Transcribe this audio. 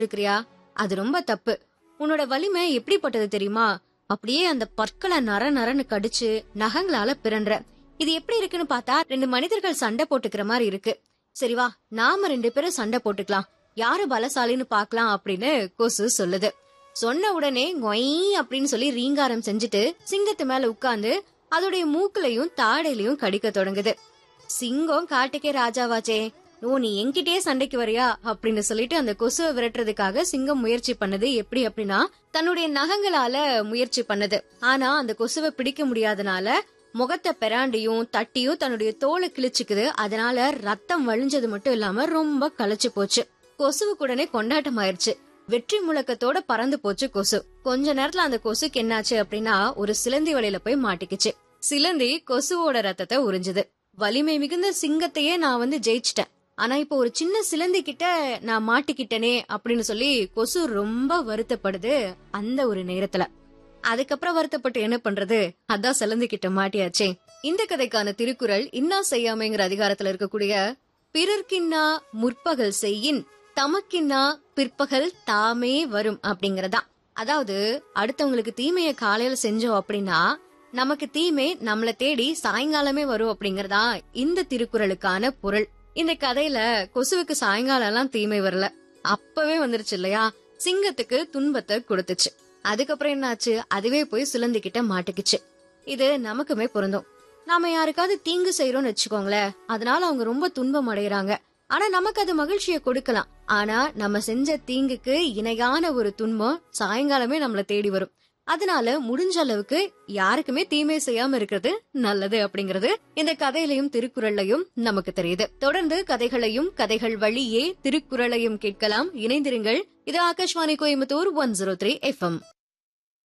இருக்கிறியா? அது ரொம்ப தப்பு. உன்னோட வலிமை எப்படிப்பட்டது தெரியுமா? அப்படியே அந்த பற்களை நர நரன்னு கடிச்சு நகங்களால பிறன்ற. இது எப்படி இருக்குன்னு பார்த்தா 2 மனிதர்கள் சண்டை போட்டுக்கிற மாதிரி இருக்கு. சரி வா, நாம 2 பேரும் சண்டை போட்டுக்கலாம், யாரு பலசாலின்னு பாக்கலாம் அப்படின்னு கொசு சொல்லுது. சொன்ன உடனே கொய் அப்படின்னு சொல்லி ரீங்காரம் செஞ்சுட்டு சிங்கத்து மேல உட்கார்ந்து அதோடைய மூக்குலையும் தாடையிலையும் கடிக்க தொடங்குது. சிங்கம் காட்டுக்கே ராஜாவாச்சே, நீ என்கிட்டயே சண்டைக்கு வரியா அப்படின்னு சொல்லிட்டு அந்த கொசுவை விரட்டுறதுக்காக சிங்கம் முயற்சி பண்ணது. எப்படி அப்படின்னா தன்னுடைய நகங்களால முயற்சி பண்ணது. ஆனா அந்த கொசுவை பிடிக்க முடியாதனால முகத்தை பெராண்டியும் தட்டியும் தன்னுடைய தோலை கிழிச்சுக்குது. அதனால ரத்தம் வழிஞ்சது மட்டும் இல்லாம ரொம்ப களைச்சு போச்சு. கொசுவுக்கு உடனே கொண்டாட்டம் ஆயிருச்சு. வெற்றி முழக்கத்தோட பறந்து போச்சு கொசு. கொஞ்ச நேரத்துல அந்த கொசுக்கு என்னாச்சு அப்படின்னா ஒரு சிலந்தி வலையில போய் மாட்டிக்கிச்சு. சிலந்தி கொசுவோட ரத்தத்தை உறிஞ்சுது. வலிமை மிகுந்த சிங்கத்தையே நான் ஜெயிச்சிட்டேன், ஆனா இப்போ ஒரு சின்ன சிலந்தி கிட்ட நான் மாட்டிக்கிட்டனே அப்படின்னு சொல்லி கொசு ரொம்ப வருத்தப்படுது அந்த ஒரு நேரத்துல. அதுக்கப்புறம் வருத்தப்பட்டு என்ன பண்றது, அதான் சிலந்தி கிட்ட மாட்டியாச்சே. இந்த கதைக்கான திருக்குறள் இன்னா செய்யாமைங்கிற அதிகாரத்துல இருக்கக்கூடிய பிறர்க்கின்னா முற்பகல் செய்யின் தமக்கின்னா பிற்பகல் தாமே வரும் அப்படிங்கறதா. அதாவது அடுத்தவங்களுக்கு தீமைய காலையில செஞ்சோம் அப்படின்னா நமக்கு தீமை நம்மள தேடி சாயங்காலமே வரும் அப்படிங்கறதா இந்த திருக்குறளுக்கான பொருள். இந்த கதையில கொசுவுக்கு சாயங்காலம் எல்லாம் தீமை வரல, அப்பவே வந்துருச்சு இல்லையா. சிங்கத்துக்கு துன்பத்தை கொடுத்துச்சு. அதுக்கப்புறம் என்னாச்சு, அதுவே போய் சிலந்தி கிட்ட மாட்டுக்குச்சு. இது நமக்குமே பொருந்தும். நாம யாருக்காவது தீங்கு செய்யறோம்னு வச்சுக்கோங்களேன், அதனால அவங்க ரொம்ப துன்பம் அடையறாங்க. ஆனா நமக்கு அது மகிழ்ச்சியை கொடுக்கலாம். ஆனா நம்ம செஞ்ச தீங்குக்கு இணையான ஒரு துன்பம் சாயங்காலமே நம்மள தேடி வரும். அதனால முடிஞ்ச அளவுக்கு யாருக்குமே தீமை செய்யாம இருக்கிறது நல்லது அப்படிங்கறது இந்த கதையிலையும் திருக்குறளையும் நமக்கு தெரியுது. தொடர்ந்து கதைகளையும் கதைகள் வழியே திருக்குறளையும் கேட்கலாம். இணைந்திருங்கள். இது ஆகாஷ்வாணி கோயம்புத்தூர் 103 FM.